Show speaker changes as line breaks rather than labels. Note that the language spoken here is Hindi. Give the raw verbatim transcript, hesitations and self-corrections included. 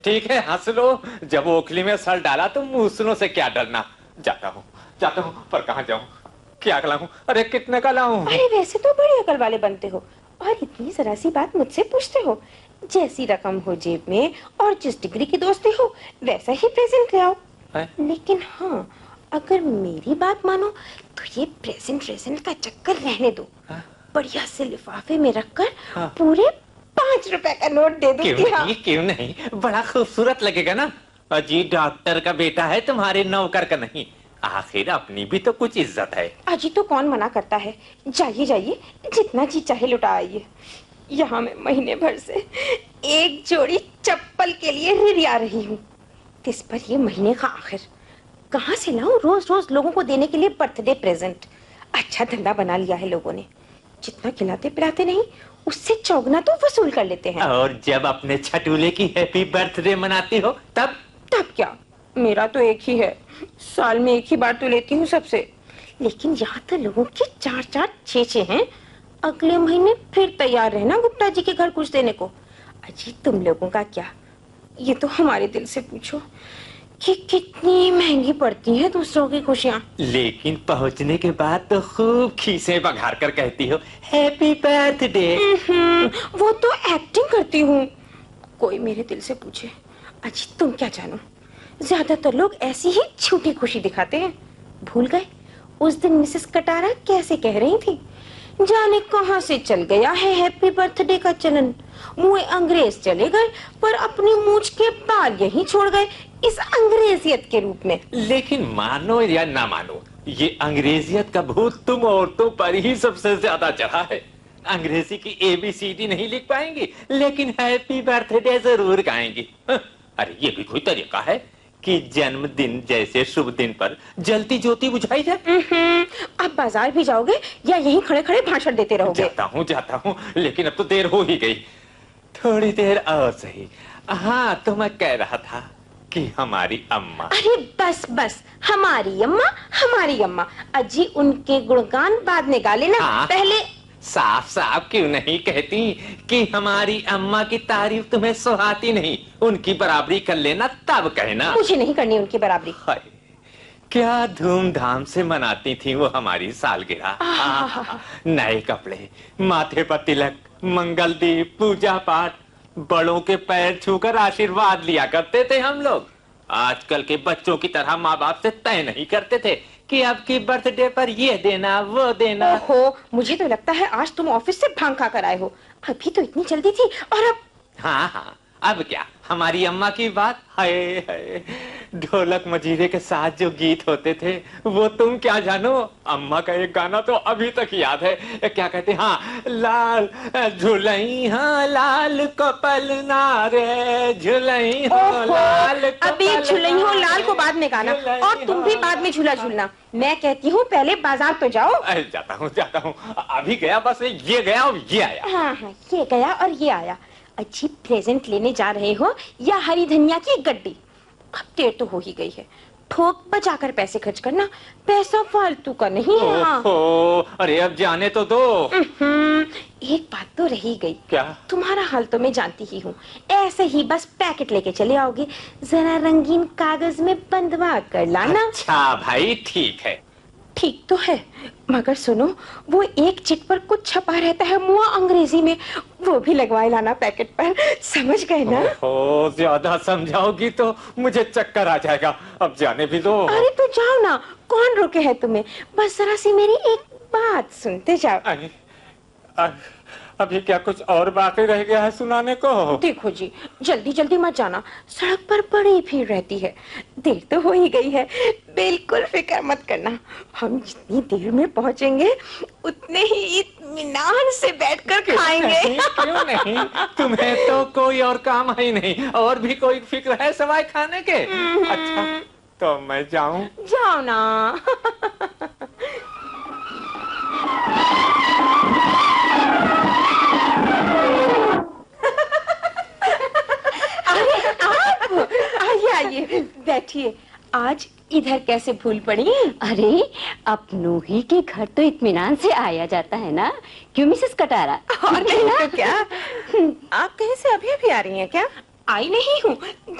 ठीक है हंस लो, जब ओखली में सर डाला तो मूसलों से क्या डरना। जाता हूँ जाता हूँ, पर कहाँ जाऊँ, क्या लाऊं, अरे कितने का लाऊं।
अरे वैसे तो बड़े अकल वाले बनते हो और इतनी जरा सी बात मुझसे पूछते हो। जैसी रकम हो जेब में और जिस डिग्री की दोस्ती हो वैसा ही प्रेजेंट ले आओ। लेकिन हाँ, अगर मेरी बात मानो तो ये प्रेजेंट प्रेजेंट का चक्कर रहने दो। हा? बढ़िया से लिफाफे में रखकर हाँ? पूरे पांच रुपए का नोट दे दो।
क्यों नहीं, क्यों नहीं, बड़ा खूबसूरत लगेगा ना। अजी डॉक्टर का बेटा है, तुम्हारे नौकर का नहीं। आखिर अपनी भी तो कुछ इज्जत है।
अजी तो कौन मना करता है, जाइए जाइए, जितना जी चाहे लुटा आइए। यहाँ मैं महीने भर से एक जोड़ी चप्पल के लिए रिरिया रही हूँ। इस पर ये महीने का आखिर कहाँ से लाऊं रोज रोज लोगों को देने के लिए बर्थडे प्रेजेंट। अच्छा धंधा बना लिया है लोगों ने, जितना खिलाते पिलाते नहीं उससे चौगुना तो वसूल कर लेते हैं।
और जब अपने छटूले की हैप्पी बर्थडे मनाती हो तब
तब क्या, मेरा तो एक ही है, साल में एक ही बार तो लेती हूँ सबसे। लेकिन यहाँ तो लोगों के चार चार छह छह हैं। अगले महीने फिर तैयार रहना गुप्ता जी के घर कुछ देने को। अजी तुम लोगों का क्या, ये तो हमारे दिल से पूछो कि कितनी महंगी पड़ती है दूसरों की खुशियाँ।
लेकिन पहुँचने के बाद तो खूब खीसे बघार कर कहती हो हैप्पी बर्थडे।
वो तो एक्टिंग करती हूँ। कोई मेरे दिल से पूछे, अजी तुम क्या जानो, ज्यादातर लोग ऐसी ही झूठी खुशी दिखाते हैं। भूल गए उस दिन मिसेस कटारा कैसे कह रही थी, जाने कहां से चल गया है हैप्पी बर्थडे का चलन। मुँह अंग्रेज चले गए पर अपनी मूछ के बाल यहीं छोड़ गए इस अंग्रेजियत के रूप में।
लेकिन मानो या ना मानो, ये अंग्रेजियत का भूत तुम औरतों पर ही सबसे ज्यादा चढ़ा है। अंग्रेजी की एबीसीडी नहीं लिख पाएंगी लेकिन हैप्पी बर्थडे जरूर गाएंगी। अरे ये भी कोई तरीका है कि जन्मदिन जैसे शुभ दिन पर जलती ज्योति बुझाई जाए।
अब बाजार भी जाओगे या यहीं खड़े खड़े भाषण देते रहोगे?
जाता हूँ जाता हूँ, लेकिन अब तो देर हो ही गई। थोड़ी देर और सही। हाँ तो मैं कह रहा था कि हमारी अम्मा।
अरे बस बस, हमारी अम्मा हमारी अम्मा। अजी उनके गुणगान बाद में गा लेना। हाँ? पहले
साफ साफ क्यों नहीं कहती कि हमारी अम्मा की तारीफ तुम्हें सुहाती नहीं, उनकी बराबरी कर लेना तब कहना।
मुझे नहीं करनी उनकी बराबरी।
हाय क्या धूमधाम से मनाती थी वो हमारी सालगिरह। नए कपड़े, माथे पर तिलक, मंगल दीप, पूजा पाठ, बड़ों के पैर छूकर आशीर्वाद लिया करते थे हम लोग। आजकल के बच्चों की तरह माँ बाप से तय नहीं करते थे कि आपकी बर्थडे पर ये देना वो देना।
ओहो, मुझे तो लगता है आज तुम ऑफिस से भांग खा कर आए हो। अभी तो इतनी जल्दी थी और अब।
हाँ हाँ अब क्या, हमारी अम्मा की बात, हाय हाय ढोलक मजीरे के साथ जो गीत होते थे वो तुम क्या जानो। अम्मा का एक गाना तो अभी तक याद है, क्या कहते, हाँ लाल झुलई हाँ लाल कपल नारे झुलई हो लाल कपल।
अभी झुलई हो लाल को बाद में गाना और तुम भी बाद में झूला झूलना। मैं कहती हूँ पहले बाजार तो जाओ।
जाता हूँ जाता हूँ, अभी गया, बस ये गया और ये आया।
हाँ हाँ ये गया और ये आया। अच्छी प्रेजेंट लेने जा रहे हो या हरी धनिया की गड्डी? अब देर तो हो ही गई है, ठोक बचाकर पैसे खर्च करना, पैसा फालतू का नहीं है। हाँ।
अरे अब जाने तो दो।
एक बात तो रही गई।
क्या?
तुम्हारा हाल तो मैं जानती ही हूँ, ऐसे ही बस पैकेट लेके चले आओगे, जरा रंगीन कागज में बंधवा कर लाना।
अच्छा भाई ठीक है।
ठीक तो है, मगर सुनो वो एक चिट पर कुछ छपा रहता है मुआ अंग्रेजी में, वो भी लगवाए लाना पैकेट पर, समझ गए ना?
ओहो, ज्यादा समझाओगी तो मुझे चक्कर आ जाएगा, अब जाने भी दो।
अरे तो जाओ ना, कौन रोके है तुम्हें, बस जरा सी मेरी एक बात सुनते जाओ।
अरे, अरे, अभी क्या कुछ और बाकी रह गया है सुनाने को?
देखो जी, जल्दी जल्दी मत जाना, सड़क पर बड़ी भीड़ रहती है, देर तो हो ही गई है, बिल्कुल फिक्र मत करना, हम जितनी देर में पहुंचेंगे उतने ही इत्मीनान से बैठकर खाएंगे।
क्यों नहीं, तुम्हें तो कोई और काम ही नहीं, और भी कोई फिक्र है सवाए खाने के? अच्छा तो मैं जाऊं?
जाओ ना। आइए बैठिए, आज इधर कैसे भूल पड़ी?
अरे अपनों ही के घर तो इत्मीनान से आया जाता है ना, क्यों मिसेस कटारा?
और नहीं तो क्या, आप कहीं से अभी अभी आ रही हैं क्या? आई नहीं हूँ।